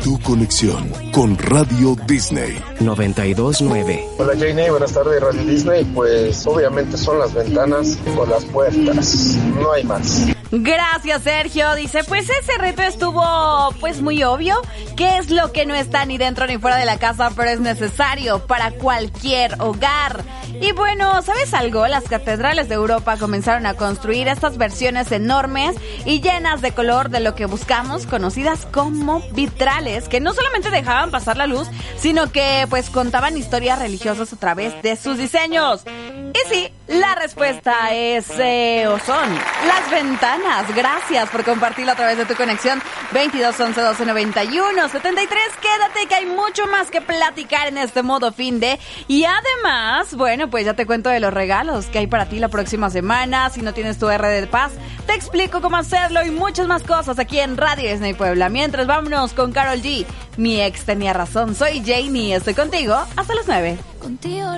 Tu conexión con Radio Disney 92.9. Hola Janie, buenas tardes Radio Disney. Pues obviamente son las ventanas o las puertas, no hay más. Gracias, Sergio. Dice, pues ese reto estuvo pues muy obvio. ¿Qué es lo que no está ni dentro ni fuera de la casa, pero es necesario para cualquier hogar? Y bueno, ¿sabes algo? Las catedrales de Europa comenzaron a construir estas versiones enormes y llenas de color de lo que buscamos, conocidas como vitrales, que no solamente dejaban pasar la luz, sino que pues contaban historias religiosas a través de sus diseños. Y sí, la respuesta es o son las ventanas. Gracias por compartirlo a través de tu conexión 22 11 12 91 73. Quédate que hay mucho más que platicar en este modo fin de. Y además, bueno, pues ya te cuento de los regalos que hay para ti la próxima semana. Si no tienes tu R de Paz, te explico cómo hacerlo y muchas más cosas aquí en Radio Disney Puebla. Mientras, vámonos con Karol G. Mi ex tenía razón. Soy Janie, estoy contigo hasta las 9. Contigo